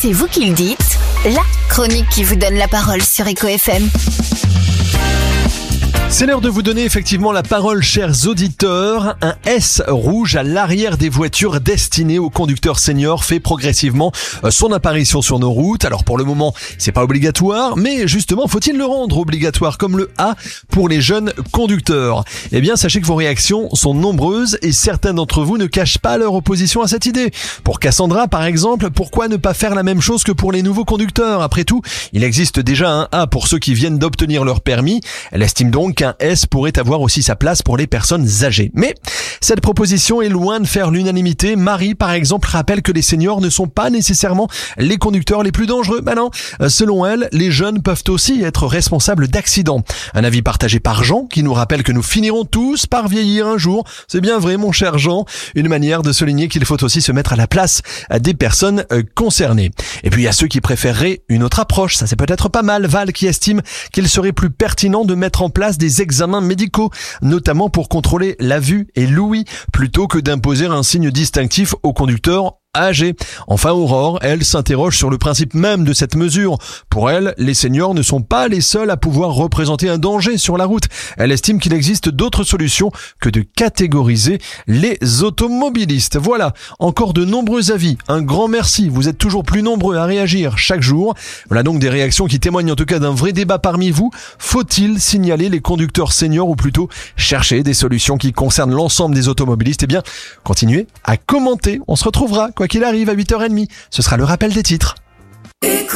C'est vous qui le dites, la chronique qui vous donne la parole sur Eco FM. C'est l'heure de vous donner effectivement la parole, chers auditeurs. Un S rouge à l'arrière des voitures destiné aux conducteurs seniors fait progressivement son apparition sur nos routes. Alors pour le moment, c'est pas obligatoire, mais justement, faut-il le rendre obligatoire comme le A pour les jeunes conducteurs? Eh bien, sachez que vos réactions sont nombreuses et certains d'entre vous ne cachent pas leur opposition à cette idée. Pour Cassandra, par exemple, pourquoi ne pas faire la même chose que pour les nouveaux conducteurs? Après tout, il existe déjà un A pour ceux qui viennent d'obtenir leur permis. Elle estime donc qu'un S pourrait avoir aussi sa place pour les personnes âgées. Mais cette proposition est loin de faire l'unanimité. Marie, par exemple, rappelle que les seniors ne sont pas nécessairement les conducteurs les plus dangereux. Ben non, selon elle, les jeunes peuvent aussi être responsables d'accidents. Un avis partagé par Jean, qui nous rappelle que nous finirons tous par vieillir un jour. C'est bien vrai, mon cher Jean. Une manière de souligner qu'il faut aussi se mettre à la place des personnes concernées. Et puis il y a ceux qui préféreraient une autre approche. Ça c'est peut-être pas mal. Val qui estime qu'il serait plus pertinent de mettre en place des examens médicaux, notamment pour contrôler la vue et l'ouïe, plutôt que d'imposer un signe distinctif aux conducteurs âgés. Enfin, Aurore, elle, s'interroge sur le principe même de cette mesure. Pour elle, les seniors ne sont pas les seuls à pouvoir représenter un danger sur la route. Elle estime qu'il existe d'autres solutions que de catégoriser les automobilistes. Voilà, encore de nombreux avis. Un grand merci, vous êtes toujours plus nombreux à réagir chaque jour. Voilà donc des réactions qui témoignent en tout cas d'un vrai débat parmi vous. Faut-il signaler les conducteurs seniors ou plutôt chercher des solutions qui concernent l'ensemble des automobilistes? Eh bien, continuez à commenter. On se retrouvera quoi qu'il arrive à 8h30. Ce sera le rappel des titres.